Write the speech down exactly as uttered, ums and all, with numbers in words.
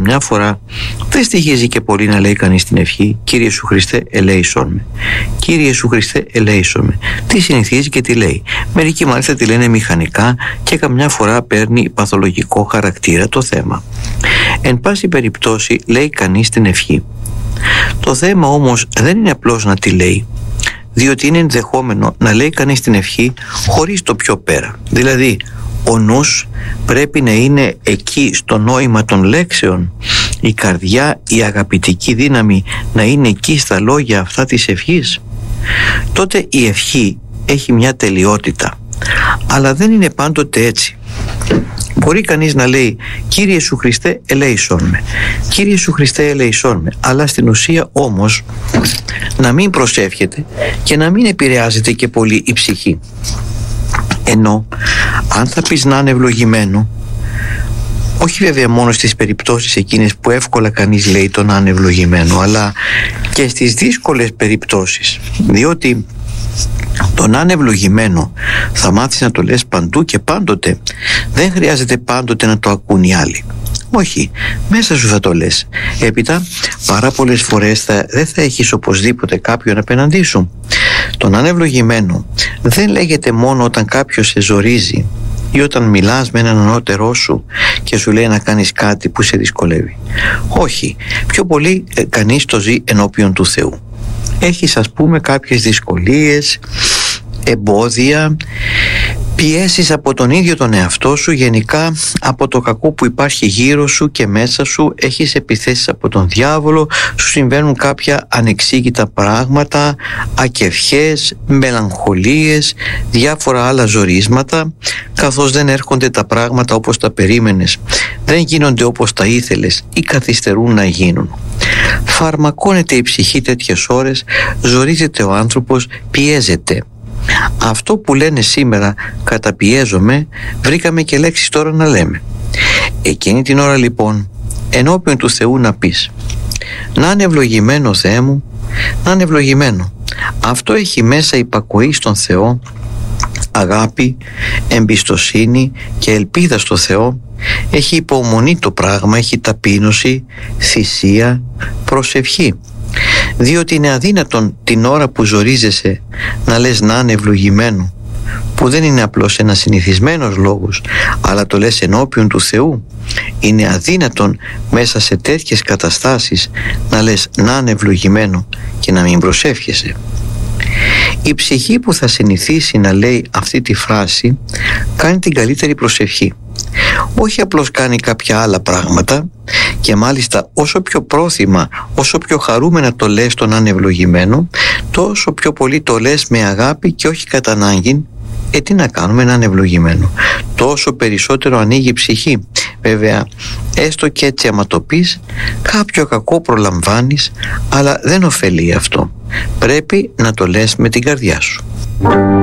καμιά φορά δεν στοιχίζει και πολύ να λέει κανείς την ευχή «Κύριε Σου Χριστέ, ελέησόν με». «Κύριε Σου Χριστέ, ελέησόν με». Τι συνηθίζει και τι λέει. Μερικοί μάλιστα τη λένε μηχανικά και καμιά φορά παίρνει παθολογικό χαρακτήρα το θέμα. Εν πάση περιπτώσει λέει κανείς την ευχή. Το θέμα όμως δεν είναι απλώς να τη λέει, διότι είναι ενδεχόμενο να λέει κανείς την ευχή χωρίς το πιο πέρα. Δηλαδή ο νους πρέπει να είναι εκεί στο νόημα των λέξεων, η καρδιά, η αγαπητική δύναμη να είναι εκεί στα λόγια αυτά της ευχής. Τότε η ευχή έχει μια τελειότητα, αλλά δεν είναι πάντοτε έτσι. Μπορεί κανείς να λέει «Κύριε Σου Χριστέ, ελέησόν με», «Κύριε Σου Χριστέ, ελέησόν με», αλλά στην ουσία όμως να μην προσεύχεται και να μην επηρεάζεται και πολύ η ψυχή. Ενώ αν θα πεις να είναι ευλογημένο, όχι βέβαια μόνο στις περιπτώσεις εκείνες που εύκολα κανείς λέει το να είναι ευλογημένο, αλλά και στις δύσκολες περιπτώσεις, διότι το να είναι ευλογημένο θα μάθεις να το λες παντού και πάντοτε. Δεν χρειάζεται πάντοτε να το ακούν οι άλλοι. Όχι, μέσα σου θα το λες. Έπειτα πάρα πολλές φορές θα, δεν θα έχεις οπωσδήποτε κάποιον απέναντί σου. Το να είναι ευλογημένο δεν λέγεται μόνο όταν κάποιος σε ζορίζει ή όταν μιλάς με έναν ανώτερό σου και σου λέει να κάνεις κάτι που σε δυσκολεύει. Όχι, πιο πολύ ε, κανείς το ζει ενώπιον του Θεού. Έχεις ας πούμε κάποιες δυσκολίες, εμπόδια, πιέσεις από τον ίδιο τον εαυτό σου, γενικά από το κακό που υπάρχει γύρω σου και μέσα σου, έχεις επιθέσεις από τον διάβολο, σου συμβαίνουν κάποια ανεξήγητα πράγματα, ακευχές, μελαγχολίες, διάφορα άλλα ζορίσματα, καθώς δεν έρχονται τα πράγματα όπως τα περίμενες, δεν γίνονται όπως τα ήθελες ή καθυστερούν να γίνουν. Φαρμακώνεται η ψυχή τέτοιες ώρες, ζορίζεται ο άνθρωπος, πιέζεται. Αυτό που λένε σήμερα καταπιέζομαι, βρήκαμε και λέξεις τώρα να λέμε. Εκείνη την ώρα λοιπόν ενώπιον του Θεού να πεις «Να είναι ευλογημένο Θεέ μου, να είναι ευλογημένο». Αυτό έχει μέσα υπακοή στον Θεό, αγάπη, εμπιστοσύνη και ελπίδα στο Θεό. Έχει υπομονή το πράγμα, έχει ταπείνωση, θυσία, προσευχή. Διότι είναι αδύνατον την ώρα που ζορίζεσαι να λες να είναι ευλογημένο, που δεν είναι απλώς ένας συνηθισμένος λόγος, αλλά το λες ενώπιον του Θεού. Είναι αδύνατον μέσα σε τέτοιες καταστάσεις να λες να είναι ευλογημένο και να μην προσεύχεσαι. Η ψυχή που θα συνηθίσει να λέει αυτή τη φράση κάνει την καλύτερη προσευχή. Όχι απλώς κάνει κάποια άλλα πράγματα, και μάλιστα όσο πιο πρόθυμα, όσο πιο χαρούμενα το λες το να είναι ευλογημένο, τόσο πιο πολύ το λες με αγάπη και όχι κατά ανάγκη. Ε, τι να κάνουμε, να είναι ευλογημένο. Τόσο περισσότερο ανοίγει η ψυχή. Βέβαια, έστω και έτσι άμα το πεις, κάποιο κακό προλαμβάνεις, αλλά δεν ωφελεί αυτό. Πρέπει να το λες με την καρδιά σου.